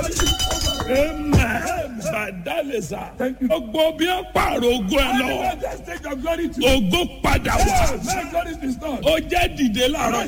Amen. Badalesa. Gbogbo bí ó pààrọ̀ ògo ẹ lọ. Ògo padà wá. Ó jẹ́ dìde láàárọ̀.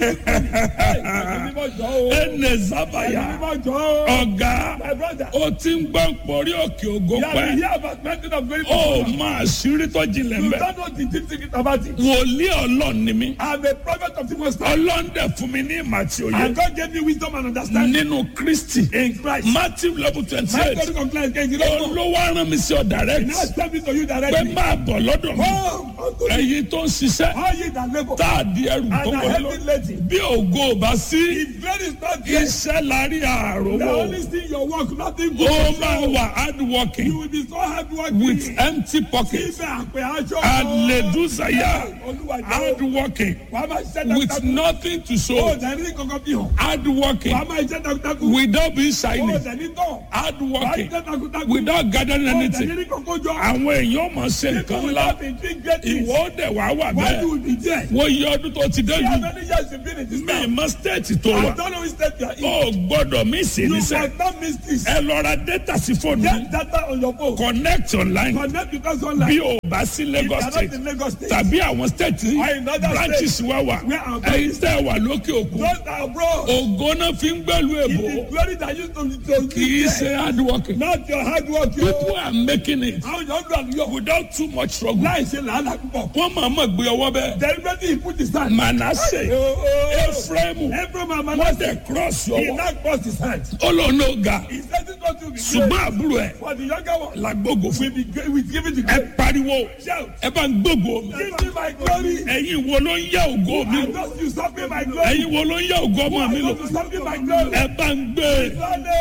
Ẹnẹ Zábàyà. Ọ̀gá. Ó ti ń gbọ́ porí òkè ògo pẹ́. Ó máa ṣírí tó jinlẹ̀ mbẹ́. Wòlíì Ọlọ́run ni mí. Ọlọ́run dẹ̀ fún mi ní ìmọ̀ àti òye. And God gave me wisdom and understanding. Nínú Kristi. In Christ. Matthew level 28. Olówó aràn mi sí ọ direct. Pé máa bọ̀ lọ́dọ̀ mi. Ẹ̀yin tó ń ṣiṣẹ́. Tá a di ẹrù tó wọlé lọ. Bí ògo bá sí. Iṣẹ́ lárí àròwọ̀. Ó máa wà hard working. With empty pockets. Hallelujah. Hard working. With nothing to show. Hard working. Without being shiny. Hard working. Without gathering anything. Àwọn èèyàn máa ṣe nǹkan ńlá. Ìwọ dẹ̀ wá wà bẹ́ẹ̀. Wọ́n yí ọdún tó ti dé yìí. Mi ma state tó wà. O gbọ́dọ̀ mi sì ní sẹ́. Ẹ lọ ra data sí fóònù mi. Connect online. Bí o bá sí Lagos state. Tàbí àwọn state branches wá wà. Ẹyin tẹ́ wà lókè òkun. Ògo náà fi ń gbẹ́lu èbò. Kì í ṣe hard working. Not your hard work. People are making it without too much struggle. Wọ́n máa ma gbé ọwọ́ bẹ́ẹ̀. Deliberately he put his hand. Manasseh, Ephraim, wọ́n dẹ̀ cross your He wall. now crossed his hand. Olóòna ga. He said it not to be Ṣùgbọ́n great. àbúrò ẹ̀ For the younger one, làgbógo fún. we give it to Ẹ God. pariwo. Shout. Ẹ bá ń gbógo mi. Give me my glory. Ẹ̀yin wo ló ń yá ògo mi I lò? just usurping my glory. Ẹ̀yin wo ló ń yá ògo ọmọ mi I lò? just usurping my glory. Ẹ bá ń gbé.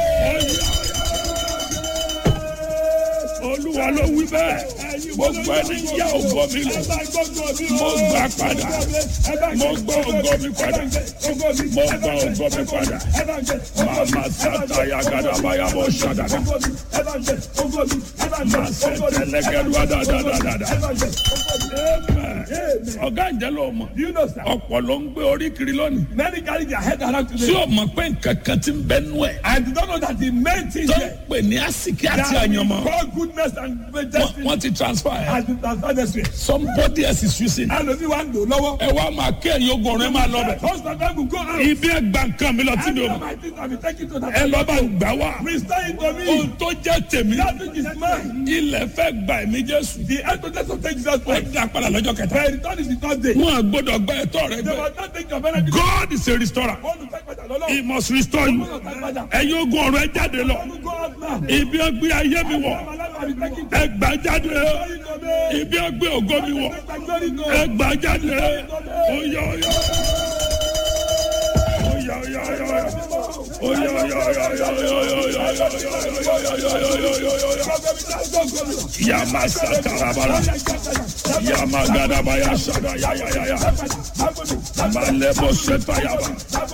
Olúwa ló wí bẹ́ẹ̀. Gbogbo ẹni yá ògo mi lò. Mo gbà padà. Mo gbọ́ ògo mi padà. Mo gbọ́ ògo mi padà. Màmá sátá yagada báyà bó ṣàdàdà. Màá ṣe tẹ̀lẹ́gẹ̀rú àdàdàdàdà. Ọ̀gá ìjẹ́ ló mọ̀. Do you know, sir? Ọ̀pọ̀ ló ń gbé orí kiri lónìí. Many carry their head around Tí today. o mọ̀ pé nǹkan kan ti ń bẹ nú ẹ̀. I do not know that the main thing Tó ń here pè ní àsìkí àti that we àyànmọ́. call goodness and destiny Wọ́n ti transfer ẹ̀. has been transferred this way. Somebody else is using. And if you want to know, Ẹ wá máa kí ẹ̀yin ogun ọ̀rẹ́ máa lọ bẹ̀. husband will go out. Ibi ẹgbà nǹkan mi lọ tí mi ò mọ̀. My things have been taken to Ẹ that. lọ bá ń gbà wá. Restore it to me. Ohun tó jẹ́ tèmi. That which is mine. Ilẹ̀ fẹ́ gbà ẹ̀mí Jésù. The evidence of Jesus Ẹ Christ. dá padà lọ́jọ́ kẹta. The return is the third day. Wọ́n á gbọ́dọ̀ gba ẹ̀tọ́ rẹ They gbẹ. must not take your benefit. God is a restorer. All the time, but Lord, He must restore you. Ẹ̀yin ogun ọ̀rọ̀ ẹ jáde lọ. go out now. Ibi ẹgbẹ́ ayé mi wọ̀. My life has been taken to Ẹ gbà jáde. me. Ibi ẹgbẹ́ ògo mi wọ̀. My glory to Ẹ gbà jáde. Oyè oyè. Oyè oyè oyè. Oyè oyè oyè. Yama satarabara. Yama gadabaya sada ya ya ya ya. Malebo setayaba.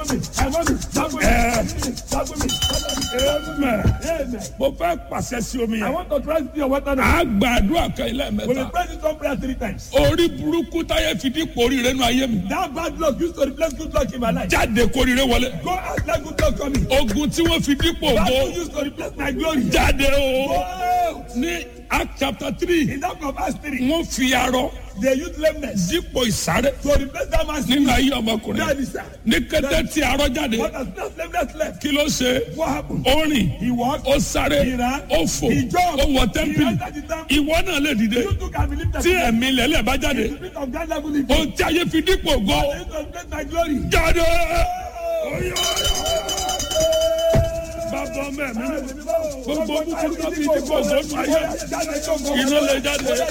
Amen. Mo fẹ́ pàṣẹ sí omi I yẹn. want to try to see your water now. A gbàdúrà kan ilé We will mẹ́ta. pray this one prayer 3 times. Orí burúkú táyé fi dípò oríire nínú ayé mi. That bad luck used to replace good luck in my life. Jáde kóríire wọlé. Go out like good luck coming. Ogun tí wọ́n fi dípò That ògo. one used to replace my glory. Jáde Go o. out. Ní Act chapter 3. In that of Acts 3, Wọ́n fi arọ they used lameness dípò ìsáré to replace that man's nínú spirit. ayé ọmọkùnrin. That is sir. Ní kété tí arọ jáde. What has not lameness left? Kí ló ṣe? What happened? Ó rìn. He walked. Ó sáré. He ran. Ó fò. He jumped. Ó wọ He tẹ́ḿpìlì. entered the temple. Ìwọ náà lè dìde. You too can believe that. Tí ẹ̀mí lẹ́lẹ̀ bá jáde. The spirit of God level in you. Ohun tí ayé fi dípò ògo. They used to replace my glory. Jáde. Oyè bàbá mẹ́mi. Gbogbo búburú tó fi dípò ògo nínú ayé. Iná lè jáde.